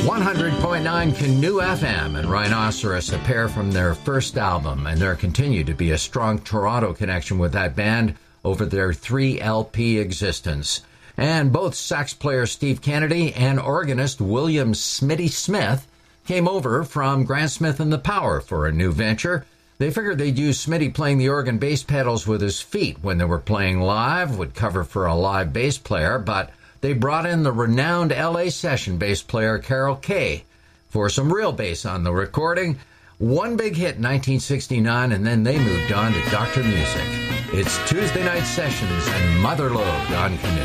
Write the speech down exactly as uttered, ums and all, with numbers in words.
one hundred point nine Canoe F M and Rhinoceros, a pair from their first album, and there continued to be a strong Toronto connection with that band over their three L P existence. And both sax player Steve Kennedy and organist William Smitty Smith came over from Grant Smith and the Power for a new venture. They figured they'd use Smitty playing the organ bass pedals with his feet when they were playing live, would cover for a live bass player, but they brought in the renowned L A session bass player Carol Kaye for some real bass on the recording. One big hit in nineteen sixty-nine, and then they moved on to Doctor Music. It's Tuesday Night Sessions and Mother Lode on Canoe.